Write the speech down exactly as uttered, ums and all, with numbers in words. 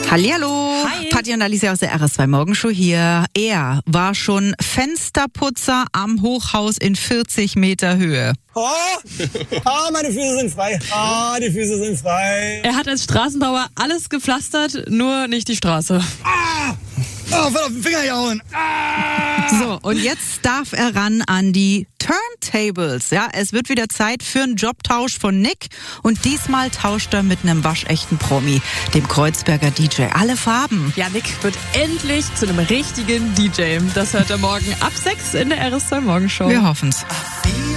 Hallihallo, Hi. Patti und Alicia aus der R S zwei Morgenshow hier. Er war schon Fensterputzer am Hochhaus in vierzig Meter Höhe. Oh, ah, meine Füße sind frei. Ah, die Füße sind frei. Er hat als Straßenbauer alles gepflastert, nur nicht die Straße. Ah, oh, voll auf den Finger gehauen. Ah. So, und jetzt darf er ran an die Turntables. Ja, es wird wieder Zeit für einen Jobtausch von Nick. Und diesmal tauscht er mit einem waschechten Promi, dem Kreuzberger D J. Alle Farben. Ja, Nick wird endlich zu einem richtigen D J. Das hört er morgen ab sechs in der R S zwei Morgenshow. Wir hoffen's. feel